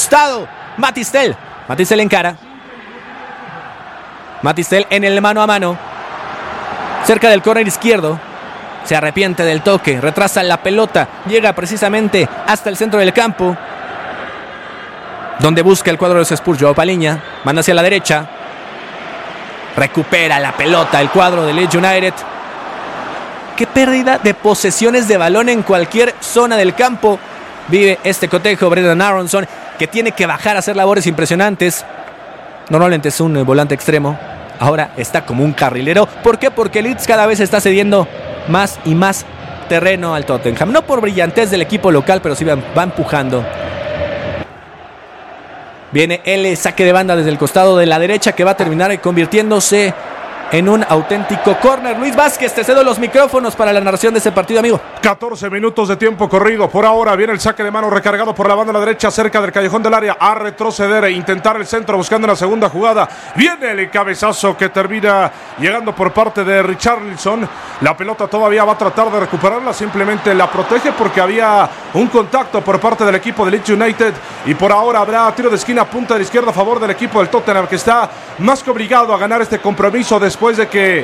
costado. Matistel encara. Matistel en el mano a mano. Cerca del córner izquierdo. Se arrepiente del toque. Retrasa la pelota. Llega precisamente hasta el centro del campo, donde busca el cuadro de los Spurs. Joao Palhinha manda hacia la derecha. Recupera la pelota el cuadro de Leeds United. Qué pérdida de posesiones de balón en cualquier zona del campo vive este cotejo. Brendan Aronson, que tiene que bajar a hacer labores impresionantes. Normalmente es un volante extremo. Ahora está como un carrilero. ¿Por qué? Porque Leeds cada vez está cediendo más y más terreno al Tottenham. No por brillantez del equipo local, pero sí va empujando. Viene el saque de banda desde el costado de la derecha, que va a terminar convirtiéndose en un auténtico córner. Luis Vázquez, te cedo los micrófonos para la narración de este partido, amigo. 14 minutos de tiempo corrido. Por ahora viene el saque de mano recargado por la banda de la derecha, cerca del callejón del área. A retroceder e intentar el centro buscando la segunda jugada. Viene el cabezazo que termina llegando por parte de Richarlison. La pelota todavía va a tratar de recuperarla. Simplemente la protege porque había un contacto por parte del equipo de Leeds United. Y por ahora habrá tiro de esquina, punta de la izquierda a favor del equipo del Tottenham, que está más que obligado a ganar este compromiso después de que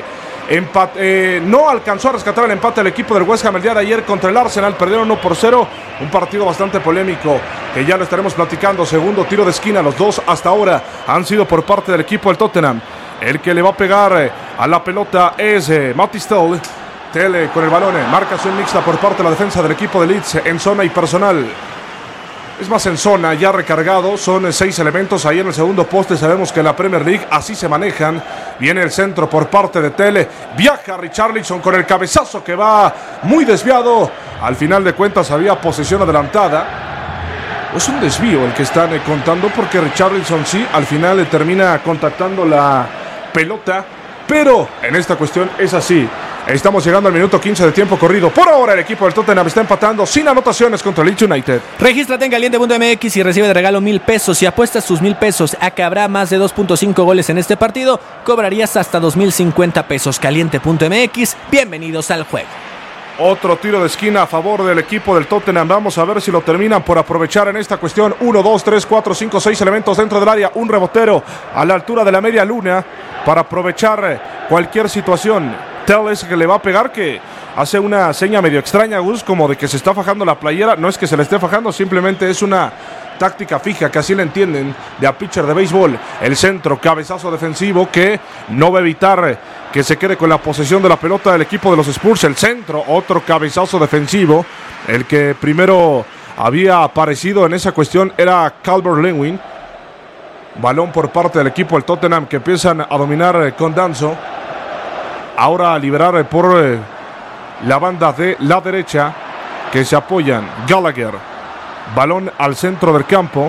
no alcanzó a rescatar el empate del equipo del West Ham el día de ayer contra el Arsenal. Perdieron 1-0, un partido bastante polémico que ya lo estaremos platicando. Segundo tiro de esquina, los dos hasta ahora han sido por parte del equipo del Tottenham. El que le va a pegar a la pelota es Matistel. Tele con el balón, marcación mixta por parte de la defensa del equipo de Leeds en zona y personal. Es más, en zona, ya recargado, son 6 elementos ahí en el segundo poste. Sabemos que en la Premier League así se manejan. Viene el centro por parte de Tele. Viaja Richarlison con el cabezazo que va muy desviado. Al final de cuentas había posesión adelantada. Es un desvío el que están contando, porque Richarlison sí, al final le termina contactando la pelota. Pero en esta cuestión es así. Estamos llegando al minuto 15 de tiempo corrido. Por ahora el equipo del Tottenham está empatando sin anotaciones contra Leeds United. Regístrate en caliente.mx y recibe de regalo 1,000 pesos. Si apuestas tus 1,000 pesos a que habrá más de 2.5 goles en este partido, cobrarías hasta 2,050 pesos. Caliente.mx, bienvenidos al juego. Otro tiro de esquina a favor del equipo del Tottenham. Vamos a ver si lo terminan por aprovechar en esta cuestión. 1, 2, 3, 4, 5, 6 elementos dentro del área. Un rebotero a la altura de la media luna para aprovechar cualquier situación. Teles, que le va a pegar, que hace una seña medio extraña, Gus, como de que se está fajando la playera. No es que se le esté fajando, simplemente es una táctica fija, que así le entienden, de a pitcher de béisbol. El centro, cabezazo defensivo que no va a evitar que se quede con la posesión de la pelota del equipo de los Spurs. El centro, otro cabezazo defensivo. El que primero había aparecido en esa cuestión era Calvert-Lewin. Balón por parte del equipo del Tottenham, que empiezan a dominar con Danso. Ahora a liberar por la banda de la derecha, que se apoyan Gallagher. Balón al centro del campo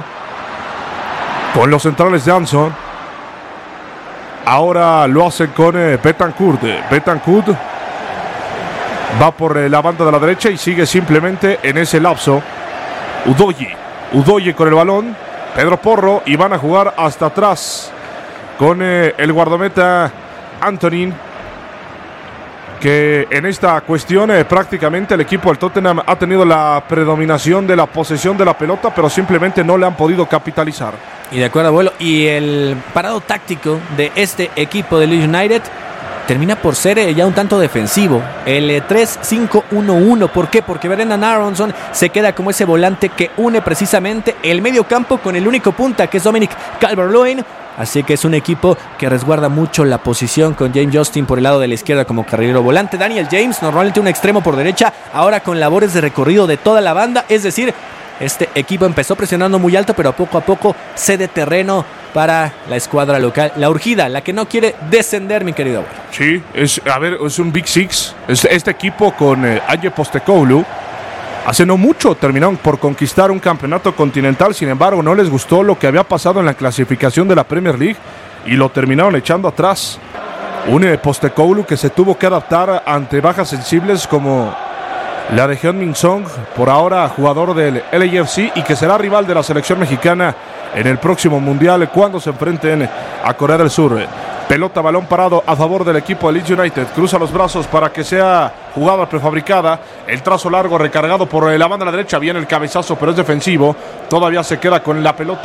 con los centrales de Anson. Ahora lo hacen con Betancourt. Betancourt va por la banda de la derecha y sigue simplemente en ese lapso Udogie con el balón. Pedro Porro, y van a jugar hasta atrás con el guardameta Antonin, que en esta cuestión prácticamente el equipo del Tottenham ha tenido la predominación de la posesión de la pelota, pero simplemente no le han podido capitalizar. Y de acuerdo, abuelo, y el parado táctico de este equipo de Leeds United termina por ser ya un tanto defensivo. El 3-5-1-1. ¿Por qué? Porque Brendan Aronson se queda como ese volante que une precisamente el medio campo con el único punta, que es Dominic Calvert-Lewin. Así que es un equipo que resguarda mucho la posición, con James Justin por el lado de la izquierda como carrilero volante. Daniel James, normalmente un extremo por derecha, ahora con labores de recorrido de toda la banda. Es decir, este equipo empezó presionando muy alto, pero poco a poco cede terreno para la escuadra local. La urgida, la que no quiere descender, mi querido abuelo. Sí, es un Big Six. Este equipo con Ange Postecoglou hace no mucho terminaron por conquistar un campeonato continental. Sin embargo, no les gustó lo que había pasado en la clasificación de la Premier League y lo terminaron echando atrás. Un Postecoglou que se tuvo que adaptar ante bajas sensibles como la de Heung-min Son, por ahora jugador del LAFC, y que será rival de la selección mexicana en el próximo mundial cuando se enfrenten a Corea del Sur. Pelota, balón parado a favor del equipo de Leeds United. Cruza los brazos para que sea jugada prefabricada. El trazo largo recargado por la banda de la derecha. Viene el cabezazo, pero es defensivo. Todavía se queda con la pelota